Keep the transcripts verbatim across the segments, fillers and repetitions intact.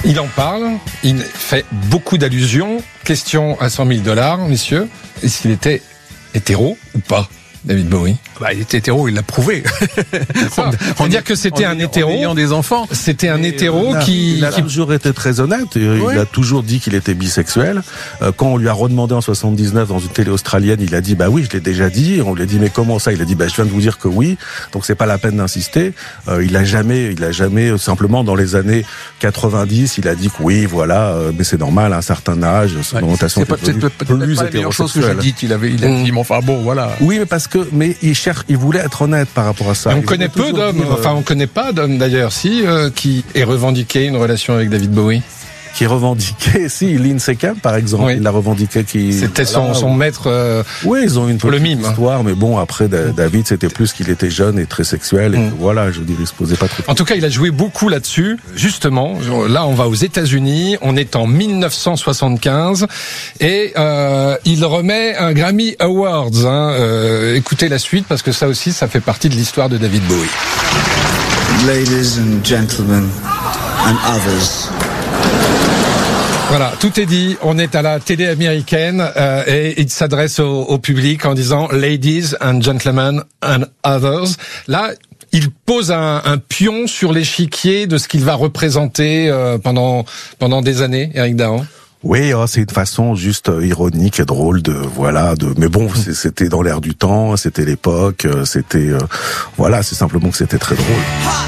Il en parle, il fait beaucoup d'allusions. Question à cent mille dollars, messieurs. Est-ce qu'il était hétéro ou pas, David Bowie? Bah, il était hétéro, il l'a prouvé. on, on dire que c'était un hétéro. En ayant des enfants. C'était un Et hétéro il a, qui... Il a qui... toujours été très honnête. Il oui. a toujours dit qu'il était bisexuel. Euh, quand on lui a redemandé en soixante-dix-neuf dans une télé australienne, il a dit bah oui, je l'ai déjà dit. On lui a dit mais comment ça? Il a dit bah je viens de vous dire que oui. Donc c'est pas la peine d'insister. Euh, il a jamais, il a jamais simplement dans les années quatre-vingt-dix, il a dit que oui, voilà, euh, mais c'est normal à un certain âge, son Ouais, orientation c'est pas, peut-être, peut-être plus pas la meilleure chose que j'ai dit. Il avait, il a dit, mais enfin bon, voilà. Oui, mais parce que, mais il cherche, il voulait être honnête par rapport à ça. Et on il connaît peu d'hommes, dire, enfin on connaît pas d'hommes d'ailleurs, si, euh, qui ait revendiqué une relation avec David Bowie. Qui revendiquait, si, Lindsay Kemp, par exemple, Oui. il l'a revendiqué. Qui, C'était voilà, son, son maître. Euh, oui, ils ont une pour le petite mime. histoire, mais bon, après, David, c'était plus qu'il était jeune et très sexuel, et Mm. que, voilà, je veux dire, il se posait pas trop. En tout cas, il a joué beaucoup là-dessus. Justement, là, on va aux États-Unis. On est en mille neuf cent soixante-quinze et euh, il remet un Grammy Awards. Hein. Euh, écoutez la suite parce que ça aussi, ça fait partie de l'histoire de David Bowie. Ladies and gentlemen and others. Voilà, tout est dit. On est à la télé américaine euh, et il s'adresse au, au public en disant « Ladies and gentlemen and others ». Là, il pose un, un pion sur l'échiquier de ce qu'il va représenter euh, pendant pendant des années, Éric Dahan. Oui, oh, c'est une façon juste euh, ironique et drôle de voilà de mais bon c'est, c'était dans l'air du temps, c'était l'époque, euh, c'était euh, voilà c'est simplement que c'était très drôle.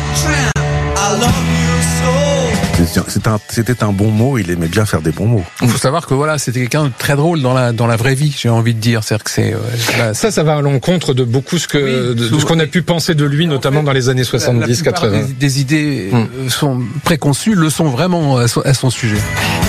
C'était un, c'était un bon mot, il aimait bien faire des bons mots. Il faut savoir que voilà, c'était quelqu'un de très drôle dans la dans la vraie vie, j'ai envie de dire. C'est-à-dire que c'est euh, là, Ça, ça va à l'encontre de beaucoup ce que Oui, de, de ce qu'on a pu penser de lui, notamment dans les années soixante-dix quatre-vingts. Des, des idées Hum. euh, sont préconçues, le sont vraiment à son, à son sujet.